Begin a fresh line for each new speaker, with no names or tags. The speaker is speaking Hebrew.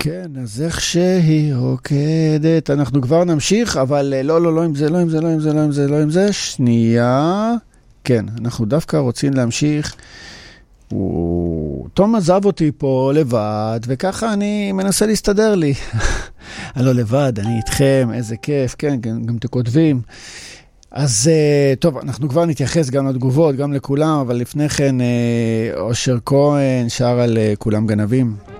כן, אז איך שהיא רוקדת, אנחנו כבר נמשיך, אבל לא עם זה, לא עם זה, שנייה. כן, אנחנו דווקא רוצים להמשיך. תום עזב אותי פה לבד, וככה אני מנסה להסתדר לי. אני לא לבד, אני איתכם, איזה כיף, כן, גם תכותבים. אז טוב, אנחנו כבר נתייחס גם לתגובות, גם לכולם, אבל לפני כן אושר כהן שר על כולם גנבים.